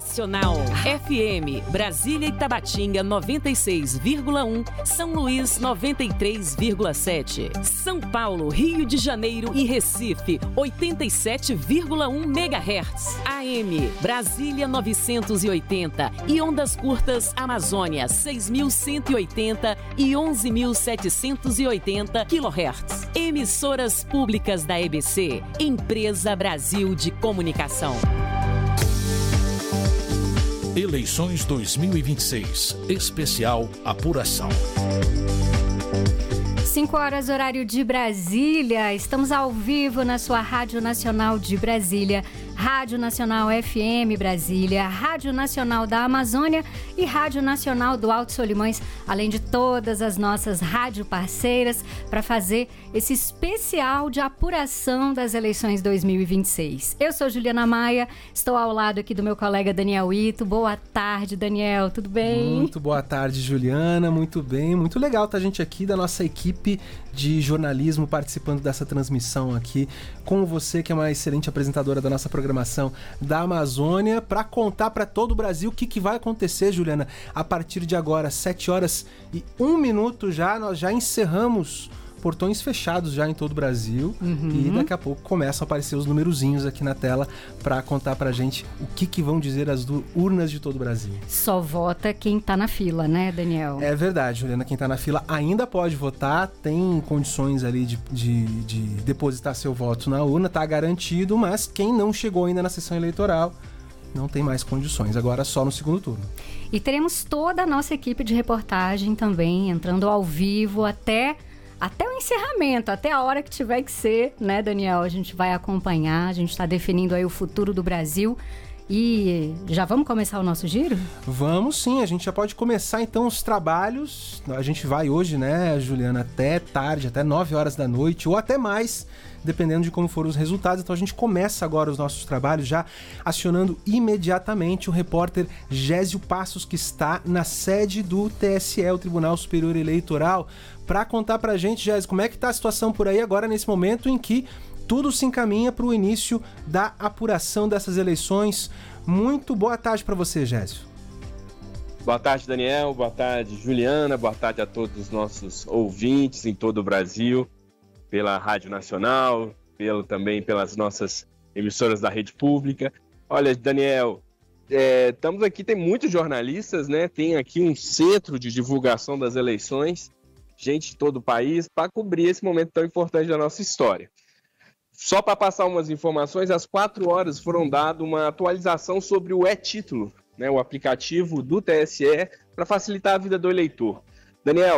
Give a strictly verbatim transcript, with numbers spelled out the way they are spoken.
Nacional. F M, Brasília e Tabatinga noventa e seis vírgula um, São Luís noventa e três vírgula sete, São Paulo, Rio de Janeiro e Recife oitenta e sete vírgula um megahertz. A M, Brasília novecentos e oitenta e ondas curtas Amazônia seis mil cento e oitenta e onze mil setecentos e oitenta quilohertz. Emissoras públicas da E B C, Empresa Brasil de Comunicação. Eleições dois mil e vinte e seis, especial apuração. cinco horas, horário de Brasília. Estamos ao vivo na sua Rádio Nacional de Brasília, Rádio Nacional F M Brasília, Rádio Nacional da Amazônia e Rádio Nacional do Alto Solimões, além de todas as nossas rádio parceiras, para fazer esse especial de apuração das eleições dois mil e vinte e seis. Eu sou Juliana Maia, estou ao lado aqui do meu colega Daniel Ito. Boa tarde, Daniel, tudo bem? Muito boa tarde, Juliana, muito bem. Muito legal estar a gente aqui da nossa equipe de jornalismo participando dessa transmissão aqui com você, que é uma excelente apresentadora da nossa programação da Amazônia, para contar para todo o Brasil o que, que vai acontecer, Juliana, a partir de agora, sete horas e um minuto já, nós já encerramos portões fechados já em todo o Brasil, uhum. E daqui a pouco começam a aparecer os numerozinhos aqui na tela para contar pra gente o que, que vão dizer as urnas de todo o Brasil. Só vota quem tá na fila, né, Daniel? É verdade, Juliana, quem tá na fila ainda pode votar, tem condições ali de, de, de depositar seu voto na urna, tá garantido, mas quem não chegou ainda na sessão eleitoral não tem mais condições, agora só no segundo turno. E teremos toda a nossa equipe de reportagem também entrando ao vivo até... Até o encerramento, até a hora que tiver que ser, né, Daniel? A gente vai acompanhar, a gente está definindo aí o futuro do Brasil. E já vamos começar o nosso giro? Vamos sim, a gente já pode começar então os trabalhos. A gente vai hoje, né, Juliana, até tarde, até nove horas da noite, ou até mais, dependendo de como foram os resultados. Então a gente começa agora os nossos trabalhos já acionando imediatamente o repórter Gésio Passos, que está na sede do T S E, o Tribunal Superior Eleitoral, para contar pra gente, Gésio, como é que tá a situação por aí agora nesse momento em que tudo se encaminha para o início da apuração dessas eleições. Muito boa tarde para você, Gésio. Boa tarde, Daniel. Boa tarde, Juliana. Boa tarde a todos os nossos ouvintes em todo o Brasil, pela Rádio Nacional, pelo, também pelas nossas emissoras da rede pública. Olha, Daniel, é, estamos aqui, tem muitos jornalistas, né? Tem aqui um centro de divulgação das eleições, gente de todo o país, para cobrir esse momento tão importante da nossa história. Só para passar umas informações, às quatro horas foram dadas uma atualização sobre o e-título, né, o aplicativo do T S E, para facilitar a vida do eleitor. Daniel,